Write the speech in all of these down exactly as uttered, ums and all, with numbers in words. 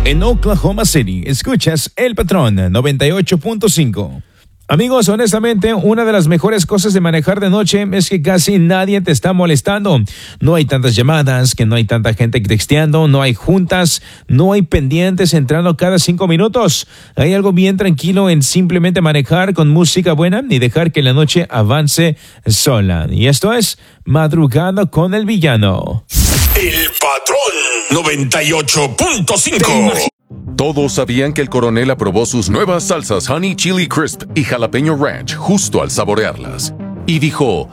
en Oklahoma City. Escuchas El Patrón noventa y ocho punto cinco. Amigos, honestamente, una de las mejores cosas de manejar de noche es que casi nadie te está molestando. No hay tantas llamadas, que no hay tanta gente texteando, no hay juntas, no hay pendientes entrando cada cinco minutos. Hay algo bien tranquilo en simplemente manejar con música buena y dejar que la noche avance sola. Y esto es Madrugada con el Villano. El Patrón noventa y ocho punto cinco. Todos sabían que el coronel aprobó sus nuevas salsas Honey Chili Crisp y Jalapeño Ranch justo al saborearlas. Y dijo,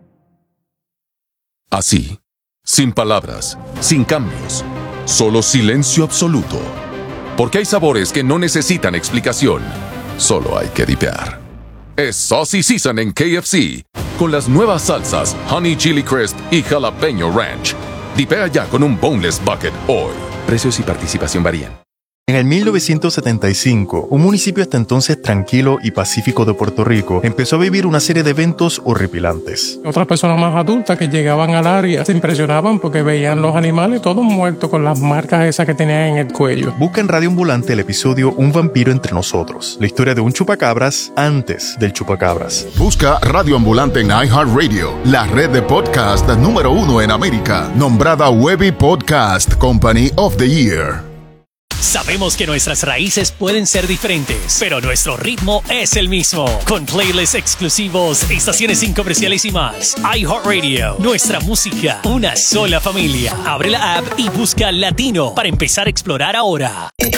así, sin palabras, sin cambios, solo silencio absoluto. Porque hay sabores que no necesitan explicación, solo hay que dipear. Es Saucy Season en K F C, con las nuevas salsas Honey Chili Crisp y Jalapeño Ranch. Dipea ya con un Boneless Bucket hoy. Precios y participación varían. En el mil novecientos setenta y cinco, un municipio hasta entonces tranquilo y pacífico de Puerto Rico empezó a vivir una serie de eventos horripilantes. Otras personas más adultas que llegaban al área se impresionaban porque veían los animales todos muertos con las marcas esas que tenían en el cuello. Busca en Radio Ambulante el episodio Un vampiro entre nosotros, la historia de un chupacabras antes del chupacabras. Busca Radio Ambulante en iHeartRadio, la red de podcast número uno en América, nombrada Webby Podcast Company of the Year. Sabemos que nuestras raíces pueden ser diferentes, pero nuestro ritmo es el mismo. Con playlists exclusivos, estaciones sin comerciales y más. iHeartRadio, nuestra música, una sola familia. Abre la app y busca Latino para empezar a explorar ahora.